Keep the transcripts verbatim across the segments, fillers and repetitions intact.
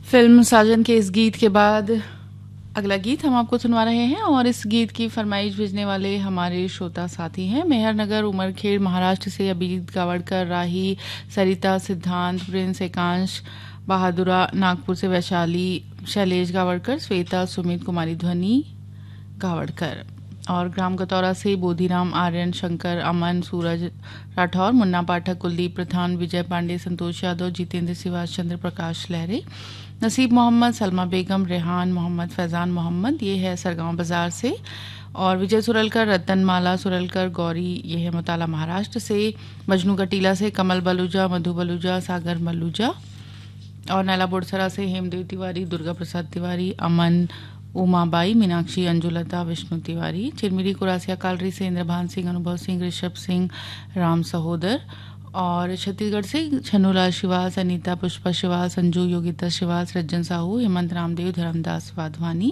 Film साजन के इस गीत के बाद अगला गीत हम आपको सुनवा रहे हैं और इस गीत की फरमाइश भेजने वाले हमारे श्रोता साथी हैं मेहरनगर उमरखेड़ महाराष्ट्र से अभिजीत गावड़कर, राही, सरिता, सिद्धांत, प्रिंस, एकांश बहादुरा, नागपुर से वैशाली, शैलेश गावड़कर, श्वेता, सुमित, कुमारी ध्वनि गावड़कर और ग्राम गतौरा से बोधीराम, आर्यन, शंकर, अमन, सूरज राठौर, मुन्ना पाठक, कुलदीप प्रधान, विजय पांडे, संतोष यादव, जितेंद्र सिवास, चंद्र प्रकाश लहरे, नसीब मोहम्मद, सलमा बेगम, रेहान मोहम्मद, फैजान मोहम्मद, ये है सरगांव बाजार से, और विजय सुरलकर, रतनमाला सुरलकर, गौरी, ये है मुताला महाराष्ट्र से, मजनू कटीला से, कमल बलूजा, मधु बलूजा, सागर मलूजा और नैला बोडसरा से हेमदेव तिवारी, दुर्गा प्रसाद तिवारी, अमन, उमाबाई, मीनाक्षी, अंजुलता, विष्णु तिवारी, चिरमिरी कुरासिया कालरी से इंद्रभान सिंह, अनुभव सिंह, ऋषभ सिंह, राम सहोदर और छत्तीसगढ़ से छन्नूलाल शिवास, अनीता, पुष्पा शिवास, संजू, योगिता शिवास, रज्जन साहू, हेमंत रामदेव, धर्मदास वाधवानी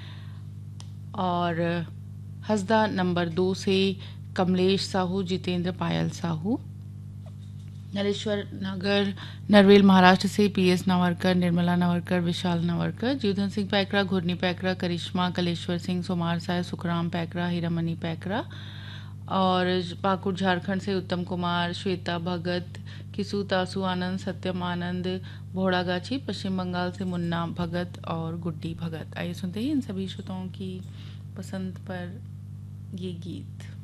और हसदा नंबर दो से कमलेश साहू, जितेंद्र, पायल साहू, नरेश्वर नगर नरवेल महाराष्ट्र से पीएस नवरकर, निर्मला नवरकर, विशाल नवरकर, जीवधन सिंह पैकरा, घुरनी पैकरा, करिश्मा, कलेश्वर सिंह, सोमार साय, सुखराम पैकरा, हीरामणि पैकरा और पाकुड़ झारखंड से उत्तम कुमार, श्वेता भगत, किसू, तासु आनंद, सत्यम आनंद, भोड़ागाछी, पश्चिम बंगाल से मुन्ना भगत और गुड्डी भगत। आइए सुनते हैं इन सभी श्रोताओं की पसंद पर ये गीत।